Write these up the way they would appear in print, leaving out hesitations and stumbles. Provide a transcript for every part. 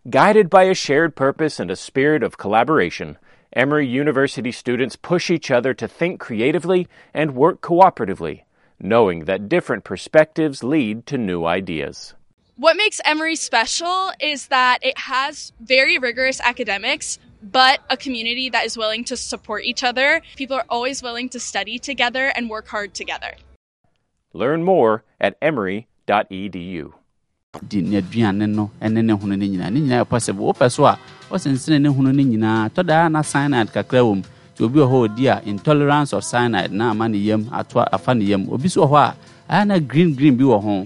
Guided by a shared purpose and a spirit of collaboration, Emory University students push each other to think creatively and work cooperatively, knowing that different perspectives lead to new ideas. What makes Emory special is that it has very rigorous academics, but a community that is willing to support each other. People are always willing to study together and work hard together. Learn more at emory.edu. Di neduane no ene ne hunu ne nyina possible wo peso a wo sensene ne hunu ne nyina to da na cyanide kakra wom ti obi ho di a intolerance of cyanide na ama ne yam ato afa ne yam obi so ho a ana green bi wo ho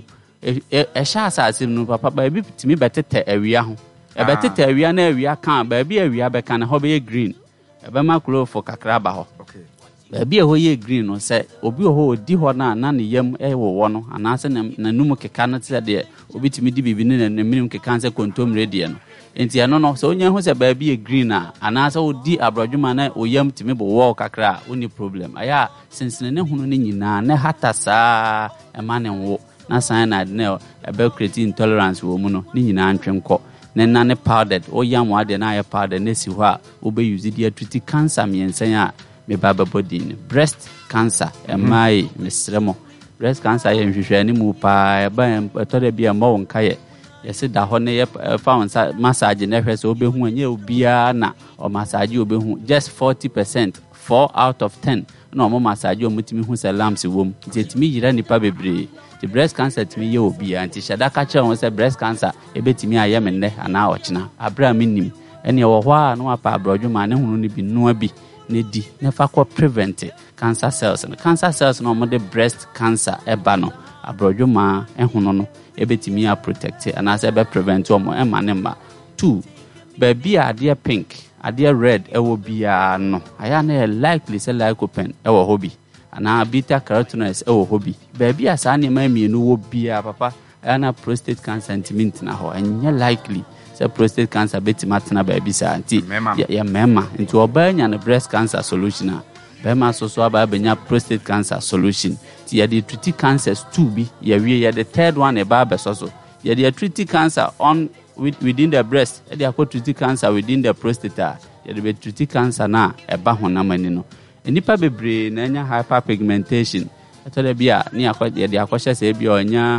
sha asase no papa ba bi timi betete awia ho e betete awia na awia kan ba bi awia be kan ho be green e be makro for kakra ba ho Baby ho ye green no say obi ho di ho na ne yam wo no anase na num keka no te de obi timi di bibi ne na minim keka se kontom redie no enti eno no so onya ho se baby ye green a anase odi abrodwuma na oyam timi bo wo kakra oni problem aya sensene ne hunu ne nyina ne hatasa e ma ne wo na cyanide ne e be create intolerance wo mu no ne nyina antwenko ne na ne powdered oyam wa de na ya powder ne si ho a obe use dia treat cancer miensen a me baba body breast cancer emai mesremo breast cancer ye nhwehwe ani mu pa ba to da bia mo wonka ye yesi da ho ne ye fa wonsa massage ne hwese obehu anye obia na o massage obehu just 40% 4 out of 10 no mo massage o mutimi hu se lamps wom timi yira nipa bebre the breast cancer timi ye obia anti shada ka che won se breast cancer ebetimi aye menne ana ochina abra minim ene wo ho a no apa abrodwuma ne hunu ne bi no abi nedi never ko prevent cancer cells and cancer cells no mo de breast cancer eba no abrodwuma ehunu no ebetimi a protect and as ebe prevent o mo ema ne ma 2 baby ade pink ade red ewo bia no aya na likely say lycopene ewo hobi ana beta carotenoids ewo hobi baby asa ne ma mienu wo bia papa aya na prostate cancer sentiment na ho anya likely say prostate cancer betima tena baby sa anti ya mema into obanya na breast cancer solution a bema so aba benya prostate cancer solution ti ya dey treat cancers too bi ya wie ya the third one eba besoso ya dey treat cancer on within the breast ya dey treat cancer within the prostate ya dey treat cancer na eba honamani no enipa bebre na nya hyperpigmentation etode bia ni akwa ya dey akwhye se bia onya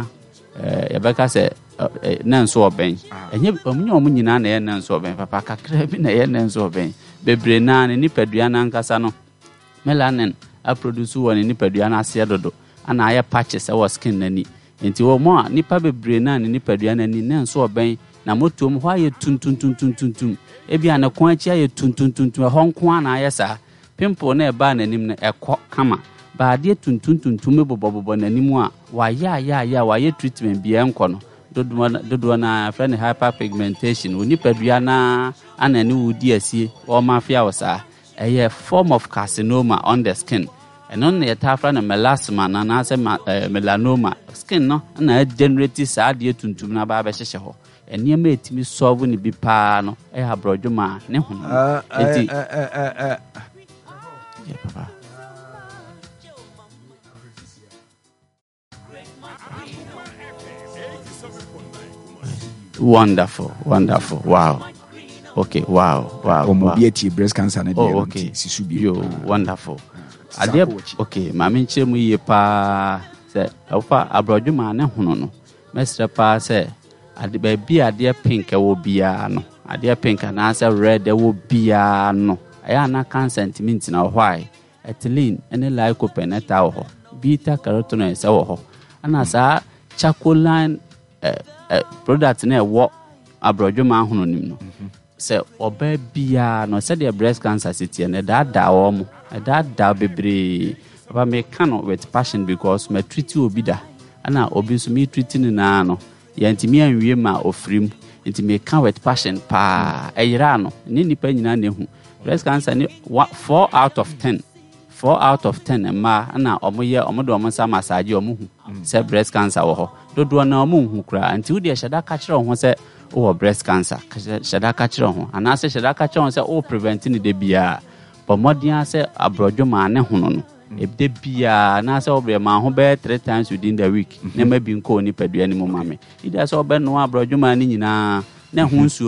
ebeka se nanso oben enye omunyo nyina na ye nanso oben papa kakra bi na ye nanso oben bebre na ne nipadua na nkasa no melanin a produce won nipadua na ase dodo ana aye patches e wo skin nani enti wo mo nipa bebre na ne nipadua na ni nanso oben na motom ho aye tuntuntuntuntuntum e bia na kon achi aye tuntuntuntum ho nko ana aye sa pimple na e ba na nim na ekọ kama ba ade tuntuntuntum bobobobo na nim a wa ya wa ye treatment bia enko no dodo na friend hyperpigmentation onipadua na anani wudi asie o mafia wosa a form of carcinoma on the skin and on the tafra na melasma na na se melanoma skin no na generate sa de tuntum na ba hyehye ho eniema etimi solve ni bi pa no abrodwuma ne ho enti papa Wonderful. Wow. Okay, wow. Mobility breast cancer na oh, okay. Yo, wonderful. Ade okay, mama nche mu ye pa se ofa abrodwuma ne hono no. Mesre pa se ade ba bi ade pink e wo bia no. Ade pink na se red e wo bia no. Aya na cancer sentiment na why. Ethylene ene lycopene ta wo. Beta carotenoids e wo ho. Ana sa chacoline product na wo abrodwuma hono nim no se oba bia no se the breast cancer city na da wo mo da bebre ba me kano with passion because me treat obi da ana obi so me treat ni na no ya ntimi anwie ma ofrim ntimi kan with passion pa eyira no ni nipa nyina na hu breast cancer ni 4 out of 10 ma na omodo omonsa massage omohu se breast cancer wo ho dodo na omohu kura anti wo de hyada ka kire ho se wo breast cancer hyada ka kire ho ana se hyada ka kire ho se wo prevent ni de bia bomodian se abrodwuma ne hono no ebde bia na se obre ma ho be 3 times within the week na ma bi nko ni padua ni mo mame ida se obe no abrodwuma ni nyina na ho nsu